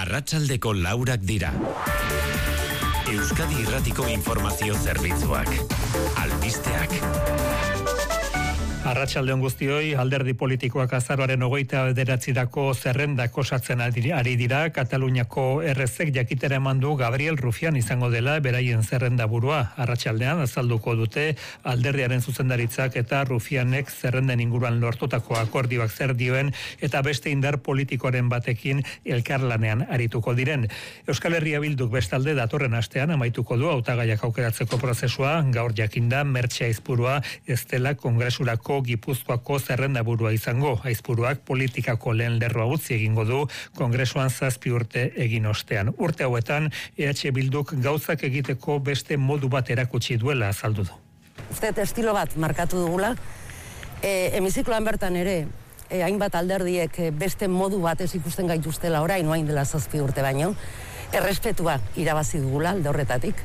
Arratsaldeko 4 dira. Euskadi Irratiko Informazio Zerbitzuak. Albisteak. Arratsaldeon guztioi, alderdi politikoak azaroaren 29 zerrendak osatzen ari dira. Kataluniako RZek jakitera eman du Gabriel Rufián izango dela beraien zerrenda burua. Arratsaldean azalduko dute alderdiaren zuzendaritzak eta Rufianek zerrenden inguruan lortutako akordioak zer dioen eta beste indar politikoren batekin elkarlanean arituko diren. Euskal Herria Bilduk bestalde datorren astean amaituko du hautagaiak aukeratzeko prozesua. Gaur jakinda Mertxe Aizpurua ez dela Kongresurako Gipuzkoako zerrendaburua izango. Aizpuruak politikako lehen lerroa utzi egingo du Kongresuan 7 urte egin ostean. Urte hauetan EH Bilduk gauzak egiteko beste modu bat erakutsi duela azaldu du. Uste estilo bat markatu dugula. Hemizikloan bertan ere hainbat alderdiek beste modu batez ikusten gaituztela orain oain dela 7 urte baino. Errespetua irabazi dugula alde horretatik.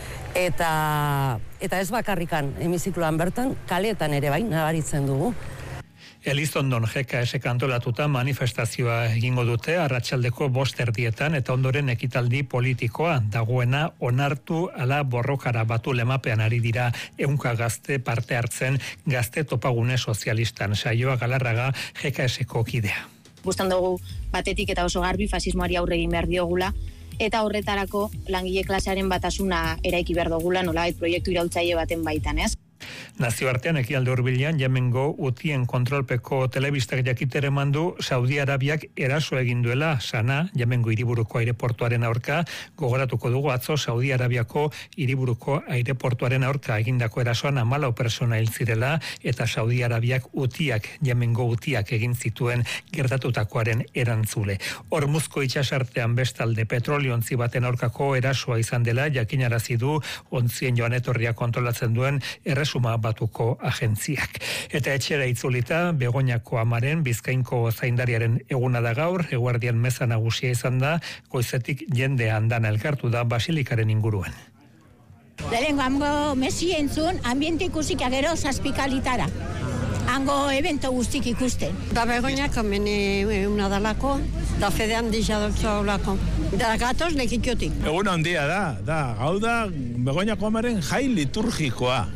Eta ez bakarrikan hemizikloan bertan, kaleetan ere bai, nabaritzen dugu. Elizondon GKS antolatuta manifestazioa egingo dute arratsaldeko 5:00 eta ondoren ekitaldi politikoa dagoena onartu ala borrokara batu lemapean ari dira 100 gazte parte hartzen gazte topagune sozialistan. Saioa Galarraga GKSko kidea. Gustan dugu batetik eta oso garbi fasismoari aurre egin behar diogula. Eta horretarako langile klasearen batasuna eraiki behar dugula nolabait proiektu iraultzaile baten baitan, ez? Nazioartean ekialde hurbilean Yemengo Hutien kontrolpeko telebistak jakitera eman du Saudi Arabiak eraso egin duela Sana, Yemengo hiriburuko aireportuaren aurka. Gogoratuko dugu atzo Saudi Arabiako hiriburuko aireportuaren aurka egindako erasoan 14 pertsona hil zirela eta Saudi Arabiak Yemengo Hutiak egin zituen gertatutakoaren erantzule. Hormuzko itsasartean bestalde petroliontzi baten aurkako erasoa izan dela jakinarazi du ontzien joan etorria kontrolatzen duen Erresuma Batuko agentziak. Eta etxera itzulita, Begoñako amaren Bizkainko zaindariaren eguna da gaur, eguerdian meza nagusia izan da, goizetik jende andana elkartu da basilikaren inguruan. Lehenengo hango mesi entzun, ambiente ikusik agero 7 kalitara. Hango evento guztik ikusten. Da Begoñako mene una dalako, da fedean dixadotzo olako. Da gatoz nekitiotik. Egun handia da, gau da Begoñako amaren jai liturgikoa,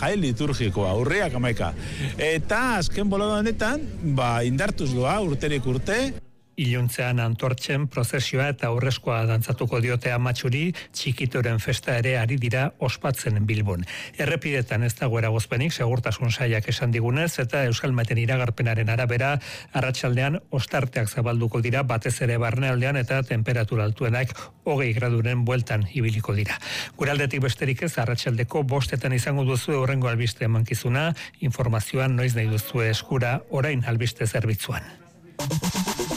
urriak 11. Eta azken bolada honetan, indartuz doa urterik urte. Iluntzean antortzen prozesioa eta aurrezkoa dantzatuko diote Amatxuri, txikitoren festa ere ari dira ospatzen Bilbon. Errepidetan ez dago eragozpenik, segurtasun sailak esan digunez, eta Euskalmeten iragarpenaren arabera, arratsaldean ostarteak zabalduko dira, batez ere barnealdean eta temperatura altuenak 20 graduren bueltan ibiliko dira. Guraldetik besterik ez, arratsaldeko 5:00 izango duzu hurrengo albiste emankizuna, informazioan noiz nahi duzu eskura orain albiste zerbitzuan.